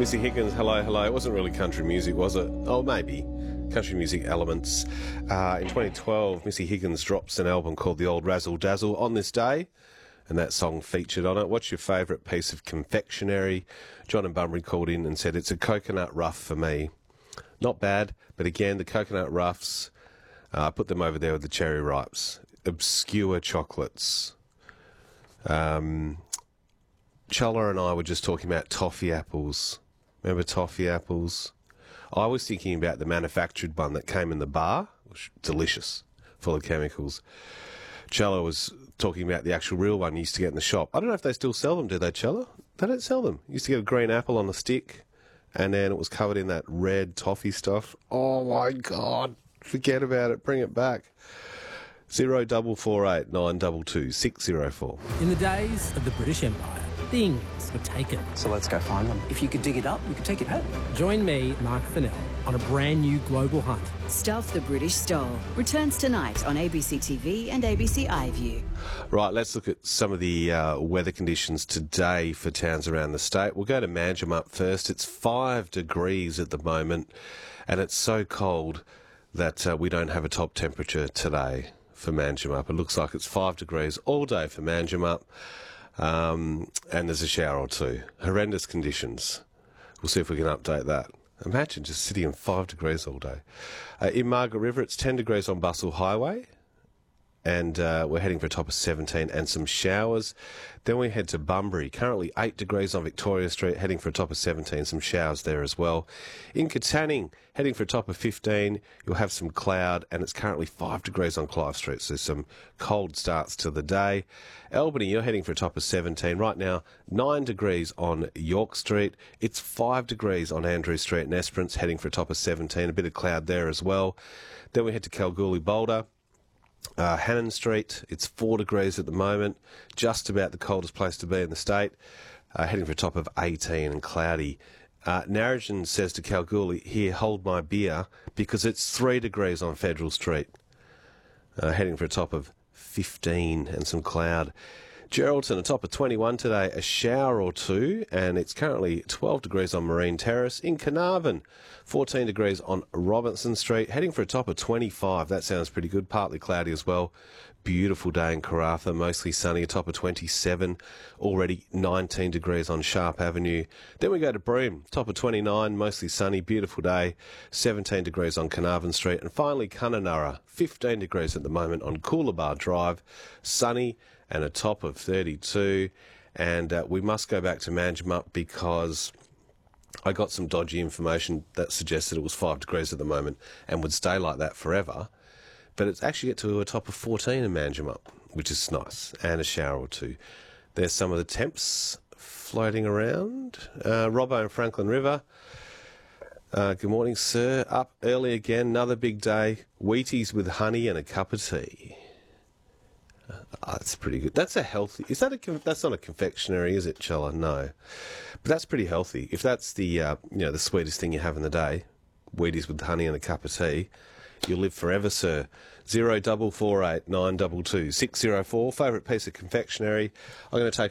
Missy Higgins, Hello, Hello. It wasn't really country music, was it? Oh, maybe. Country music elements. In 2012, Missy Higgins drops an album called The Old Razzle Dazzle on this day, and that song featured on it. What's your favourite piece of confectionery? John and Bunbury called in and said, it's a coconut ruff for me. Not bad, but again, the coconut ruffs, put them over there with the cherry ripes. Obscure chocolates. Chola and I were just talking about toffee apples. Remember toffee apples? I was thinking about the manufactured one that came in the bar, which was delicious, full of chemicals. Chola was talking about the actual real one you used to get in the shop. I don't know if they still sell them, do they, Chola? They don't sell them. You used to get a green apple on a stick, and then it was covered in that red toffee stuff. Oh, my God. Forget about it. Bring it back. 0448 922 604. In the days of the British Empire, things were taken. So let's go find them. If you could dig it up, you could take it home. Join me, Mark Fennell, on a brand new global hunt. Stuff the British Stole returns tonight on ABC TV and ABC iView. Right, let's look at some of the weather conditions today for towns around the state. We'll go to Manjimup first. It's 5 degrees at the moment, and it's so cold that we don't have a top temperature today for Manjimup. It looks like it's 5 degrees all day for Manjimup, and there's a shower or two. Horrendous conditions. We'll see if we can update that. Imagine just sitting in 5 degrees all day. In Margaret River, it's 10 degrees on Bustle Highway, and we're heading for a top of 17 and some showers. Then we head to Bunbury, currently 8 degrees on Victoria Street, heading for a top of 17, some showers there as well. In Katanning, heading for a top of 15, you'll have some cloud, and it's currently 5 degrees on Clive Street, so some cold starts to the day. Albany, you're heading for a top of 17. Right now, 9 degrees on York Street. It's 5 degrees on Andrew Street and Esperance, heading for a top of 17. A bit of cloud there as well. Then we head to Kalgoorlie Boulder. Hannon Street, it's 4 degrees at the moment, just about the coldest place to be in the state, heading for a top of 18 and cloudy. Narrogin says to Kalgoorlie, here, hold my beer, because it's 3 degrees on Federal Street, heading for a top of 15 and some cloud. Geraldton, a top of 21 today, a shower or two, and it's currently 12 degrees on Marine Terrace. In Carnarvon, 14 degrees on Robinson Street, heading for a top of 25. That sounds pretty good, partly cloudy as well. Beautiful day in Karratha, mostly sunny, a top of 27, already 19 degrees on Sharp Avenue. Then we go to Broome, top of 29, mostly sunny, beautiful day, 17 degrees on Carnarvon Street. And finally, Kununurra, 15 degrees at the moment on Coolabah Drive, sunny, and a top of 32. And we must go back to Manjimup because I got some dodgy information that suggested it was 5 degrees at the moment and would stay like that forever. But it's actually get to a top of 14 in Manjimup, which is nice, and a shower or two. There's some of the temps floating around. Robbo and Franklin River. Good morning, sir. Up early again, another big day. Wheaties with honey and a cup of tea. That's pretty good. That's a healthy... That's not a confectionery, is it, Chola? No. But that's pretty healthy. If that's the, the sweetest thing you have in the day, Wheaties with honey and a cup of tea, you'll live forever, sir. 0448 922 604. Favourite piece of confectionery. I'm going to take